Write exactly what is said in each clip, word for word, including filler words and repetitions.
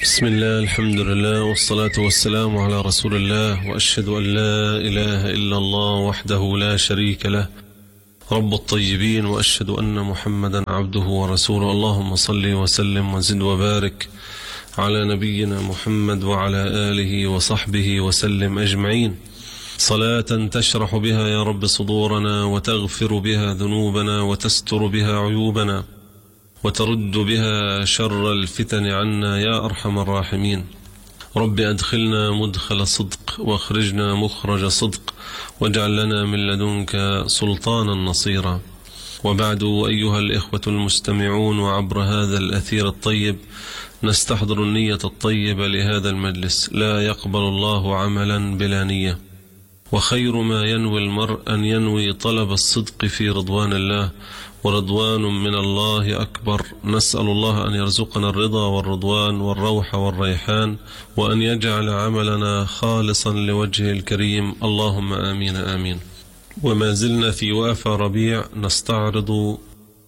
بسم الله، الحمد لله، والصلاة والسلام على رسول الله، وأشهد أن لا إله إلا الله وحده لا شريك له رب الطيبين، وأشهد أن محمدا عبده ورسوله. اللهم صل وسلم وزد وبارك على نبينا محمد وعلى آله وصحبه وسلم أجمعين، صلاة تشرح بها يا رب صدورنا، وتغفر بها ذنوبنا، وتستر بها عيوبنا، وترد بها شر الفتن عنا يا أرحم الراحمين. رب أدخلنا مدخل صدق، واخرجنا مخرج صدق، واجعل لنا من لدنك سلطانا نصيرا. وبعد، أيها الإخوة المستمعون، وعبر هذا الأثير الطيب نستحضر النية الطيبة لهذا المجلس. لا يقبل الله عملا بلا نية، وخير ما ينوي المرء أن ينوي طلب الصدق في رضوان الله، ورضوان من الله أكبر. نسأل الله أن يرزقنا الرضا والرضوان والروح والريحان، وأن يجعل عملنا خالصا لوجهه الكريم، اللهم آمين آمين. وما زلنا في وافى ربيع نستعرض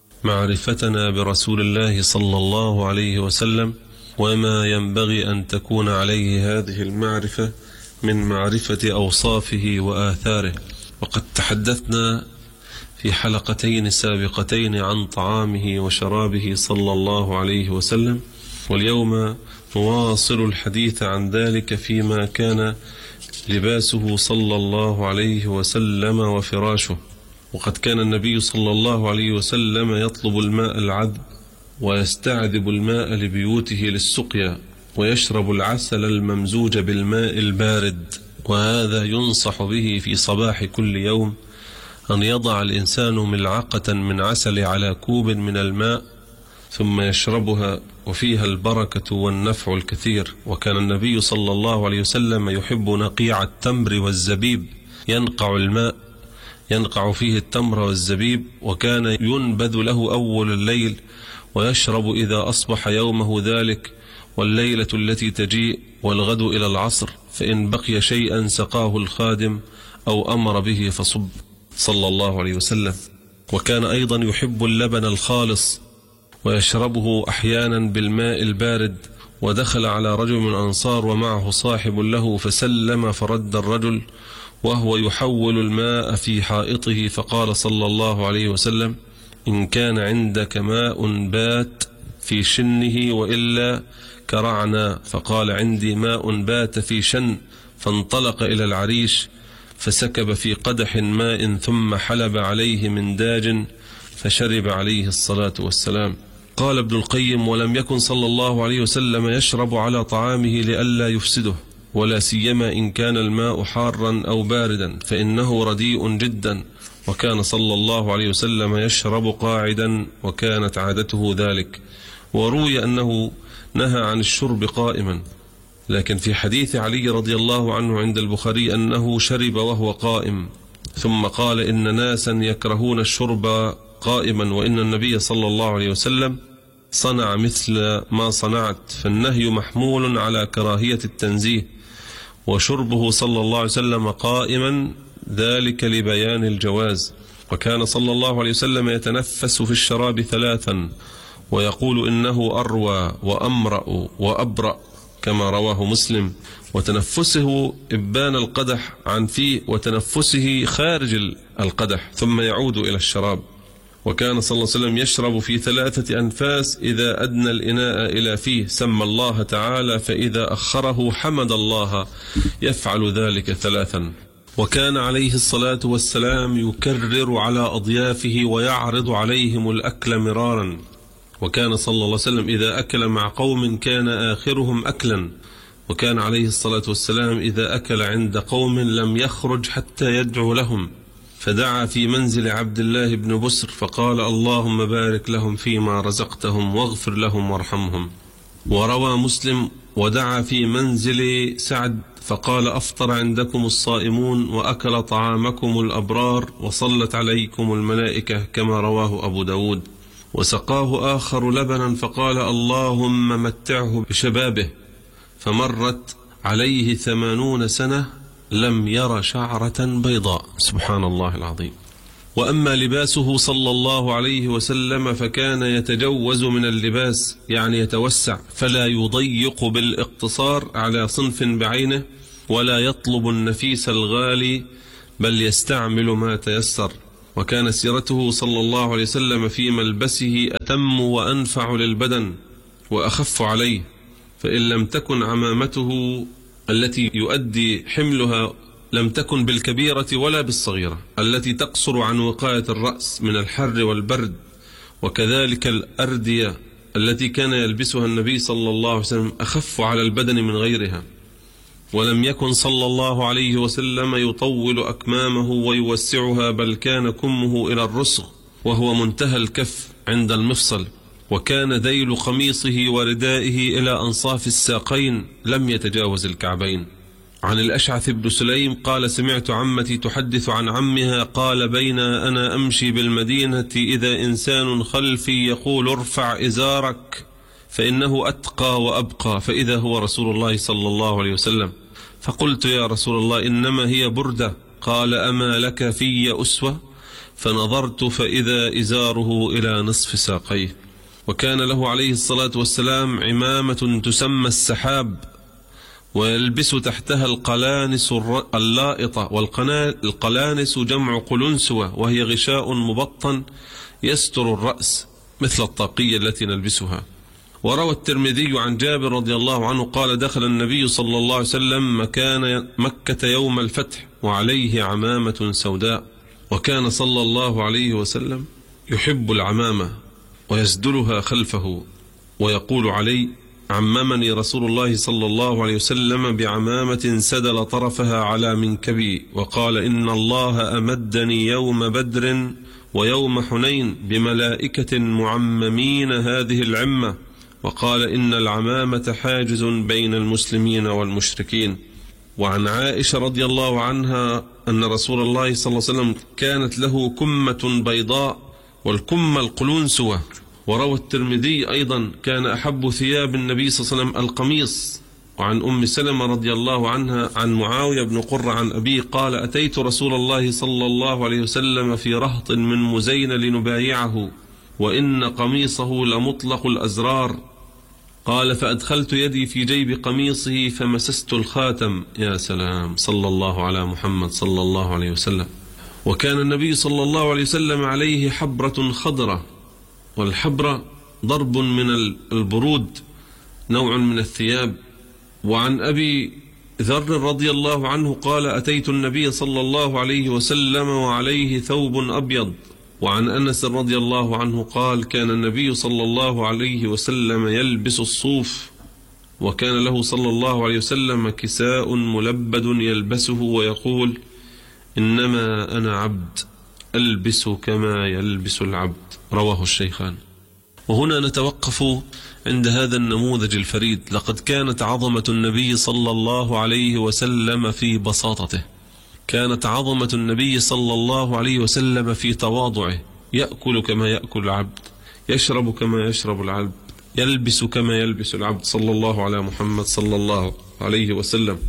معرفتنا برسول الله صلى الله عليه وسلم، وما ينبغي أن تكون عليه هذه المعرفة من معرفة أوصافه وآثاره. وقد تحدثنا في حلقتين سابقتين عن طعامه وشرابه صلى الله عليه وسلم، واليوم نواصل الحديث عن ذلك فيما كان لباسه صلى الله عليه وسلم وفراشه. وقد كان النبي صلى الله عليه وسلم يطلب الماء العذب، ويستعذب الماء لبيوته للسقيا، ويشرب العسل الممزوج بالماء البارد. وهذا ينصح به في صباح كل يوم، أن يضع الإنسان ملعقة من عسل على كوب من الماء ثم يشربها، وفيها البركة والنفع الكثير. وكان النبي صلى الله عليه وسلم يحب نقيع التمر والزبيب، ينقع الماء ينقع فيه التمر والزبيب، وكان ينبذ له أول الليل، ويشرب إذا أصبح يومه ذلك والليلة التي تجيء والغد إلى العصر، فإن بقي شيئا سقاه الخادم أو أمر به فصب صلى الله عليه وسلم. وكان أيضا يحب اللبن الخالص، ويشربه أحيانا بالماء البارد. ودخل على رجل من الأنصار ومعه صاحب له، فسلم فرد الرجل وهو يحول الماء في حائطه، فقال صلى الله عليه وسلم: إن كان عندك ماء بات في شنه وإلا كرعنا. فقال: عندي ماء بات في شن. فانطلق إلى العريش فسكب في قدح ماء، ثم حلب عليه من داج فشرب عليه الصلاة والسلام. قال ابن القيم: ولم يكن صلى الله عليه وسلم يشرب على طعامه لئلا يفسده، ولا سيما إن كان الماء حارا أو باردا، فإنه رديء جدا. وكان صلى الله عليه وسلم يشرب قاعدا، وكانت عادته ذلك. وروي أنه نهى عن الشرب قائما، لكن في حديث علي رضي الله عنه عند البخاري أنه شرب وهو قائم، ثم قال: إن ناسا يكرهون الشرب قائما، وإن النبي صلى الله عليه وسلم صنع مثل ما صنعت. فالنهي محمول على كراهية التنزيه، وشربه صلى الله عليه وسلم قائما ذلك لبيان الجواز. وكان صلى الله عليه وسلم يتنفس في الشراب ثلاثا، ويقول: إنه أروى وأمرأ وأبرأ، كما رواه مسلم. وتنفسه إبان القدح عن فيه، وتنفسه خارج القدح، ثم يعود إلى الشراب. وكان صلى الله عليه وسلم يشرب في ثلاثة أنفاس، إذا أدنى الإناء إلى فيه سمى الله تعالى، فإذا أخره حمد الله، يفعل ذلك ثلاثا. وكان عليه الصلاة والسلام يكرر على أضيافه ويعرض عليهم الأكل مرارا. وكان صلى الله عليه وسلم إذا أكل مع قوم كان آخرهم أكلا. وكان عليه الصلاة والسلام إذا أكل عند قوم لم يخرج حتى يدعو لهم، فدعا في منزل عبد الله بن بسر فقال: اللهم بارك لهم فيما رزقتهم، واغفر لهم وارحمهم. وروى مسلم: ودعا في منزل سعد فقال: أفطر عندكم الصائمون، وأكل طعامكم الأبرار، وصلت عليكم الملائكة، كما رواه أبو داود. وسقاه آخر لبنا فقال: اللهم متعه بشبابه. فمرت عليه ثمانون سنة لم ير شعرة بيضاء، سبحان الله العظيم. وأما لباسه صلى الله عليه وسلم فكان يتجوز من اللباس، يعني يتوسع، فلا يضيق بالاقتصار على صنف بعينه، ولا يطلب النفيس الغالي، بل يستعمل ما تيسر. وكان سيرته صلى الله عليه وسلم في ملبسه أتم وأنفع للبدن وأخف عليه، فإن لم تكن عمامته التي يؤدي حملها لم تكن بالكبيرة ولا بالصغيرة التي تقصر عن وقاية الرأس من الحر والبرد، وكذلك الأردية التي كان يلبسها النبي صلى الله عليه وسلم أخف على البدن من غيرها. ولم يكن صلى الله عليه وسلم يطول أكمامه ويوسعها، بل كان كمه إلى الرسغ وهو منتهى الكف عند المفصل، وكان ذيل قميصه وردائه إلى أنصاف الساقين لم يتجاوز الكعبين. عن الأشعث بن سليم قال: سمعت عمتي تحدث عن عمها قال: بين أنا أمشي بالمدينة إذا إنسان خلفي يقول: ارفع إزارك فإنه أتقى وأبقى، فإذا هو رسول الله صلى الله عليه وسلم، فقلت: يا رسول الله إنما هي بردة. قال: أما لك في أسوة؟ فنظرت فإذا إزاره إلى نصف ساقيه. وكان له عليه الصلاة والسلام عمامة تسمى السحاب، ويلبس تحتها القلانس اللائطة، والقلانس جمع قلنسوة، وهي غشاء مبطن يستر الرأس مثل الطاقية التي نلبسها. وروى الترمذي عن جابر رضي الله عنه قال: دخل النبي صلى الله عليه وسلم مكان مكة يوم الفتح وعليه عمامة سوداء، وكان صلى الله عليه وسلم يحب العمامة ويسدلها خلفه، ويقول علي: عممني رسول الله صلى الله عليه وسلم بعمامة سدل طرفها على منكبي، وقال: إن الله أمدني يوم بدر ويوم حنين بملائكة معممين هذه العمة، وقال: إن العمامة حاجز بين المسلمين والمشركين. وعن عائشة رضي الله عنها أن رسول الله صلى الله عليه وسلم كانت له كمة بيضاء، والكمة القلنسوة. وروى الترمذي أيضا: كان أحب ثياب النبي صلى الله عليه وسلم القميص. وعن أم سلمة رضي الله عنها عن معاوية بن قرة عن أبيه قال: أتيت رسول الله صلى الله عليه وسلم في رهط من مزين لنبايعه، وإن قميصه لمطلق الأزرار. قال: فأدخلت يدي في جيب قميصه فمسست الخاتم. يا سلام، صلى الله على محمد صلى الله عليه وسلم. وكان النبي صلى الله عليه وسلم عليه حبرة خضرة، والحبرة ضرب من البرود، نوع من الثياب. وعن أبي ذر رضي الله عنه قال: أتيت النبي صلى الله عليه وسلم وعليه ثوب أبيض. وعن أنس رضي الله عنه قال: كان النبي صلى الله عليه وسلم يلبس الصوف، وكان له صلى الله عليه وسلم كساء ملبد يلبسه ويقول: إنما أنا عبد ألبس كما يلبس العبد. رواه الشيخان. وهنا نتوقف عند هذا النموذج الفريد. لقد كانت عظمة النبي صلى الله عليه وسلم في بساطته، كانت عظمة النبي صلى الله عليه وسلم في تواضعه، يأكل كما يأكل العبد، يشرب كما يشرب العبد، يلبس كما يلبس العبد، صلى الله على محمد صلى الله عليه وسلم.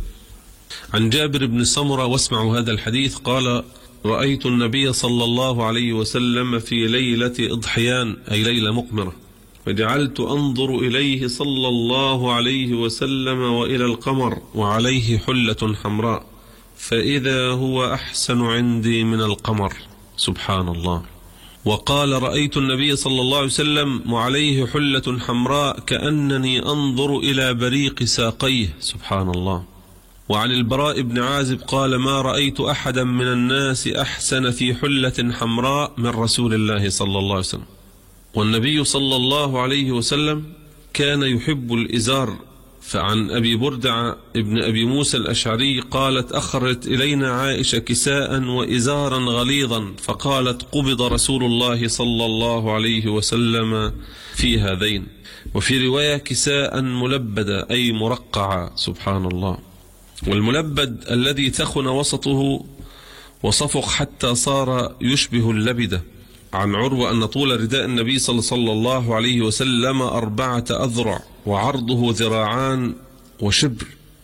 عن جابر بن سمرة، واسمعوا هذا الحديث، قال: رأيت النبي صلى الله عليه وسلم في ليلة إضحيان، أي ليلة مقمرة، فجعلت أنظر إليه صلى الله عليه وسلم وإلى القمر وعليه حلة حمراء، فإذا هو أحسن عندي من القمر. سبحان الله. وقال: رأيت النبي صلى الله عليه وسلم وعليه حلة حمراء كأنني أنظر إلى بريق ساقيه. سبحان الله. وعن البراء بن عازب قال: ما رأيت أحدا من الناس أحسن في حلة حمراء من رسول الله صلى الله عليه وسلم. والنبي صلى الله عليه وسلم كان يحب الإزار. فعن أبي بردع ابن أبي موسى الأشعري قالت: أخرت إلينا عائشة كساء وإزارا غليظا، فقالت: قبض رسول الله صلى الله عليه وسلم في هذين. وفي رواية: كساء ملبدا، أي مرقعا. سبحان الله. والملبد الذي تخن وسطه وصفق حتى صار يشبه اللبدة. عن عروة أن طول رداء النبي صلى الله عليه وسلم أربعة أذرع، وعرضه ذراعان وشبر،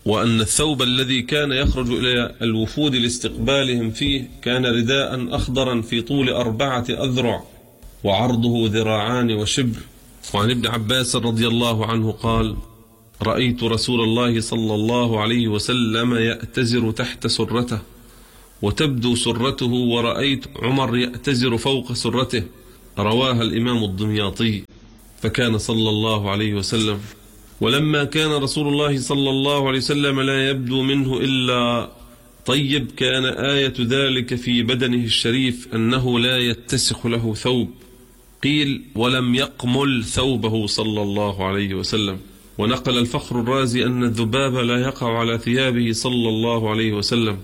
وأن الثوب الذي كان يخرج إلى الوفود لاستقبالهم فيه كان رداء أخضرا في طول أربعة أذرع وعرضه ذراعان وشبر. وعن ابن عباس رضي الله عنه قال: رأيت رسول الله صلى الله عليه وسلم يأتزر تحت سرته وتبدو سرته، ورأيت عمر يأتزر فوق سرته. رواها الإمام الدمياطي. فكان صلى الله عليه وسلم ولما كان رسول الله صلى الله عليه وسلم لا يبدو منه إلا طيب، كان آية ذلك في بدنه الشريف أنه لا يتسخ له ثوب. قيل: ولم يقمل ثوبه صلى الله عليه وسلم. ونقل الفخر الرازي أن الذباب لا يقع على ثيابه صلى الله عليه وسلم.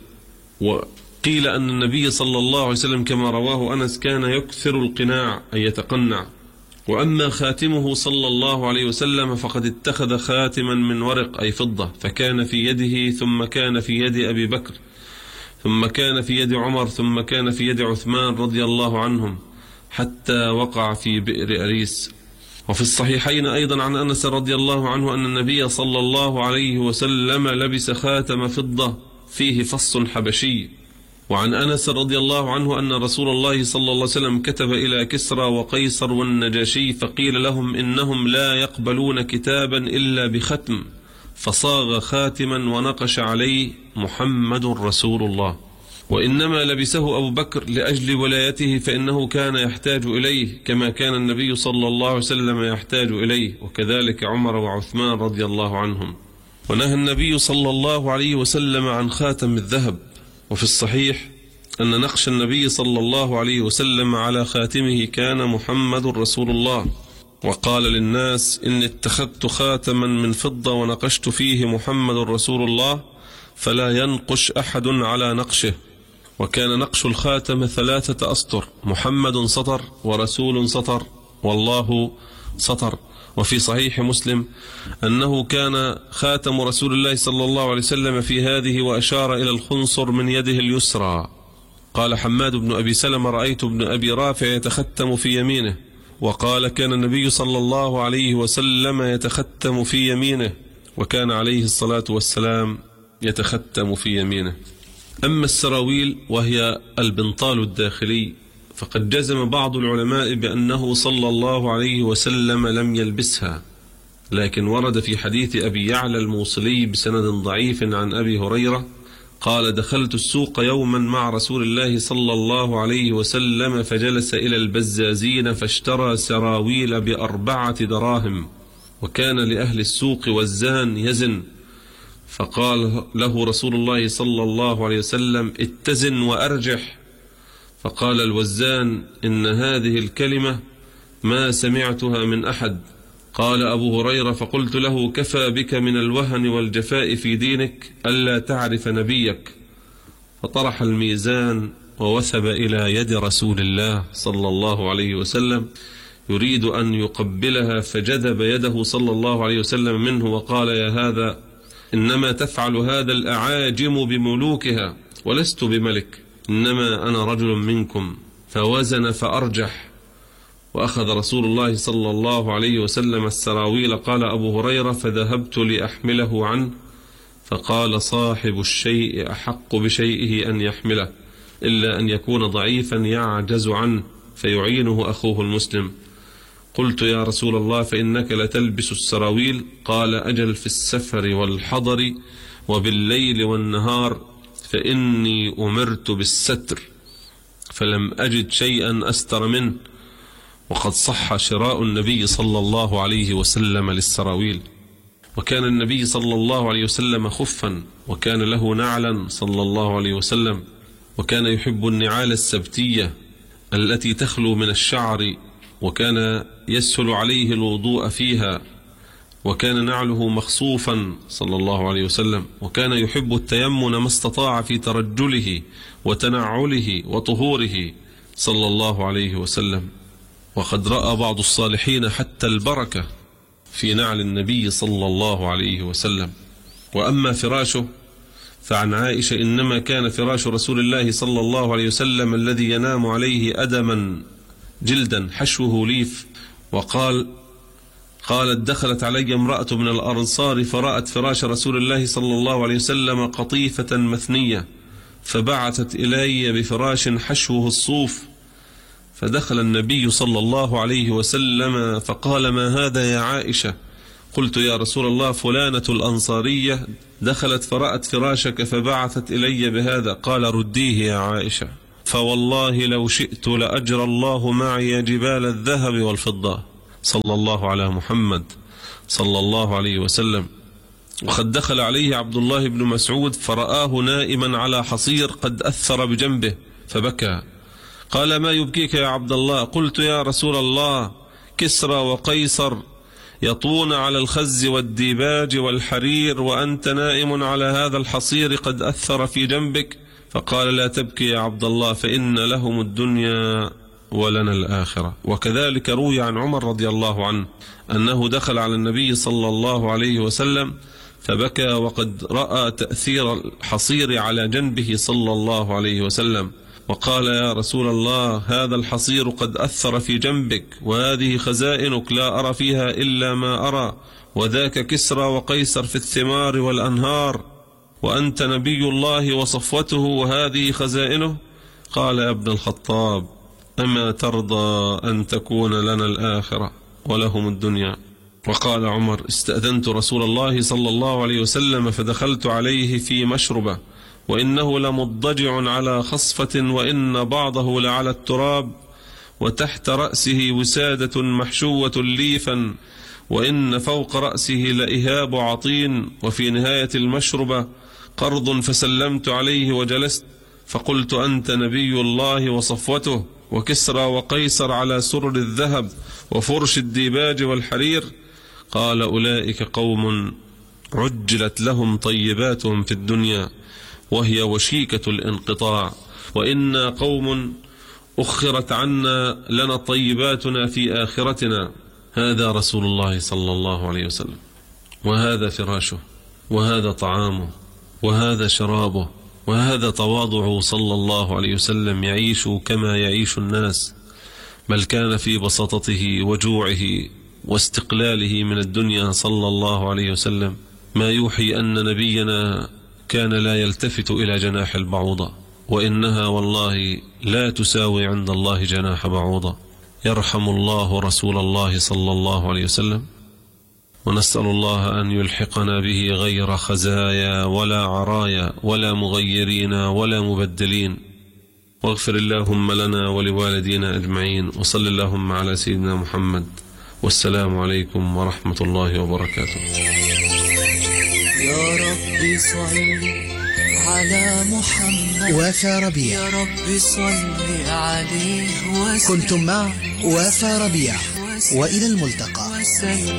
وقيل أن النبي صلى الله عليه وسلم كما رواه أنس كان يكثر القناع أي يتقنع. وأما خاتمه صلى الله عليه وسلم فقد اتخذ خاتما من ورق أي فضة، فكان في يده، ثم كان في يد أبي بكر، ثم كان في يد عمر، ثم كان في يد عثمان رضي الله عنهم، حتى وقع في بئر أريس. وفي الصحيحين أيضا عن أنس رضي الله عنه أن النبي صلى الله عليه وسلم لبس خاتم فضة فيه فص حبشي. وعن أنس رضي الله عنه أن رسول الله صلى الله عليه وسلم كتب إلى كسرى وقيصر والنجاشي فقيل لهم إنهم لا يقبلون كتابا إلا بختم، فصاغ خاتما ونقش عليه محمد رسول الله. وإنما لبسه أبو بكر لأجل ولايته، فإنه كان يحتاج إليه كما كان النبي صلى الله عليه وسلم يحتاج إليه، وكذلك عمر وعثمان رضي الله عنهم. ونهى النبي صلى الله عليه وسلم عن خاتم الذهب. وفي الصحيح أن نقش النبي صلى الله عليه وسلم على خاتمه كان محمد رسول الله. وقال للناس: إن اتخذت خاتما من فضة ونقشت فيه محمد رسول الله فلا ينقش أحد على نقشه. وكان نقش الخاتم ثلاثة أسطر: محمد سطر، ورسول سطر، والله سطر. وفي صحيح مسلم أنه كان خاتم رسول الله صلى الله عليه وسلم في هذه، وأشار إلى الخنصر من يده اليسرى. قال حماد بن أبي سلمة: رأيت ابن أبي رافع يتختم في يمينه. وقال: كان النبي صلى الله عليه وسلم يتختم في يمينه، وكان عليه الصلاة والسلام يتختم في يمينه. أما السراويل وهي البنطال الداخلي فقد جزم بعض العلماء بأنه صلى الله عليه وسلم لم يلبسها، لكن ورد في حديث أبي يعلى الموصلي بسند ضعيف عن أبي هريرة قال: دخلت السوق يوما مع رسول الله صلى الله عليه وسلم فجلس إلى البزازين فاشترى سراويل بأربعة دراهم، وكان لأهل السوق وزان يزن، فقال له رسول الله صلى الله عليه وسلم: اتزن وأرجح. فقال الوزان: إن هذه الكلمة ما سمعتها من أحد. قال أبو هريرة: فقلت له: كفى بك من الوهن والجفاء في دينك ألا تعرف نبيك. فطرح الميزان ووثب إلى يد رسول الله صلى الله عليه وسلم يريد أن يقبلها، فجذب يده صلى الله عليه وسلم منه وقال: يا هذا، إنما تفعل هذا الأعاجم بملوكها، ولست بملك، إنما أنا رجل منكم. فوزن فأرجح، وأخذ رسول الله صلى الله عليه وسلم السراويل. قال أبو هريرة: فذهبت لأحمله عنه، فقال: صاحب الشيء أحق بشيئه أن يحمله، إلا أن يكون ضعيفا يعجز عنه فيعينه أخوه المسلم. قلت: يا رسول الله، فإنك لتلبس السراويل؟ قال: أجل، في السفر والحضر وبالليل والنهار، فإني أمرت بالستر فلم أجد شيئا أستر منه. وقد صح شراء النبي صلى الله عليه وسلم للسراويل. وكان النبي صلى الله عليه وسلم خفا، وكان له نعلا صلى الله عليه وسلم، وكان يحب النعال السبتية التي تخلو من الشعر، وكان يسهل عليه الوضوء فيها، وكان نعله مخصوفا صلى الله عليه وسلم، وكان يحب التيمن ما استطاع في ترجله وتنعله وطهوره صلى الله عليه وسلم. وقد رأى بعض الصالحين حتى البركة في نعل النبي صلى الله عليه وسلم. وأما فراشه فعن عائشة: إنما كان فراش رسول الله صلى الله عليه وسلم الذي ينام عليه أدما جلدا حشوه ليف. وقال قالت: دخلت علي امرأة من الأنصار فرأت فراش رسول الله صلى الله عليه وسلم قطيفة مثنية، فبعثت إلي بفراش حشوه الصوف، فدخل النبي صلى الله عليه وسلم فقال: ما هذا يا عائشة؟ قلت: يا رسول الله، فلانة الأنصارية دخلت فرأت فراشك فبعثت إلي بهذا. قال: رديه يا عائشة، فوالله لو شئت لأجرى الله معي جبال الذهب والفضة. صلى الله على محمد صلى الله عليه وسلم. وقد دخل عليه عبد الله بن مسعود فرآه نائما على حصير قد أثر بجنبه فبكى. قال: ما يبكيك يا عبد الله؟ قلت: يا رسول الله، كسرى وقيصر يطون على الخز والديباج والحرير وأنت نائم على هذا الحصير قد أثر في جنبك. فقال: لا تبكي يا عبد الله، فإن لهم الدنيا ولنا الآخرة. وكذلك روي عن عمر رضي الله عنه أنه دخل على النبي صلى الله عليه وسلم فبكى وقد رأى تأثير الحصير على جنبه صلى الله عليه وسلم، وقال: يا رسول الله، هذا الحصير قد أثر في جنبك، وهذه خزائنك لا أرى فيها إلا ما أرى، وذاك كسرى وقيصر في الثمار والأنهار، وأنت نبي الله وصفوته، وهذه خزائنه. قال: يا ابن الخطاب، أما ترضى أن تكون لنا الآخرة ولهم الدنيا؟ وقال عمر: استأذنت رسول الله صلى الله عليه وسلم فدخلت عليه في مشربة، وإنه لمضجع على خصفة، وإن بعضه لعلى التراب، وتحت رأسه وسادة محشوة ليفا، وإن فوق رأسه لإهاب عطين، وفي نهاية المشربة قرض، فسلمت عليه وجلست، فقلت: أنت نبي الله وصفوته، وكسرى وقيصر على سرر الذهب وفرش الديباج والحرير. قال: أولئك قوم عجلت لهم طيباتهم في الدنيا وهي وشيكة الانقطاع، وإنا قوم أخرت عنا لنا طيباتنا في آخرتنا. هذا رسول الله صلى الله عليه وسلم، وهذا فراشه، وهذا طعامه، وهذا شرابه، وهذا تواضعه صلى الله عليه وسلم، يعيش كما يعيش الناس، بل كان في بساطته وجوعه واستقلاله من الدنيا صلى الله عليه وسلم ما يوحي أن نبينا كان لا يلتفت إلى جناح البعوضة، وإنها والله لا تساوي عند الله جناح بعوضة. يرحم الله رسول الله صلى الله عليه وسلم، ونسأل الله أن يلحقنا به غير خزايا ولا عرايا ولا مغيرين ولا مبدلين. واغفر اللهم لنا ولوالدينا أجمعين، وصل اللهم على سيدنا محمد، والسلام عليكم ورحمة الله وبركاته. يا رب صل على محمد وفا ربيع. يا رب صل عليه وسلم. كنتم مع وفا ربيع، وإلى الملتقى.